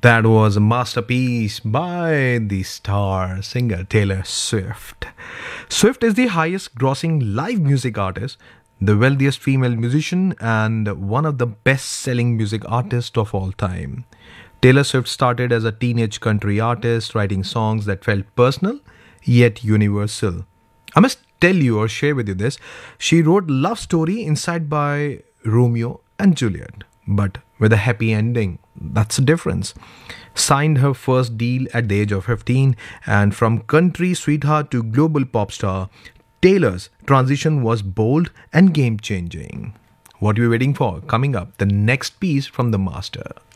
That was a masterpiece by the star singer Taylor Swift. Swift is the highest grossing live music artist, the wealthiest female musician, and one of the best selling music artists of all time. Taylor Swift started as a teenage country artist, writing songs that felt personal yet universal. I must tell you or share with you this. She wrote Love Story inspired by Romeo and Juliet, but with a happy ending. That's the difference. Signed her first deal at the age of 15, and from country sweetheart to global pop star, Taylor's transition was bold and game changing. What are you waiting for? Coming up, the next piece from the master.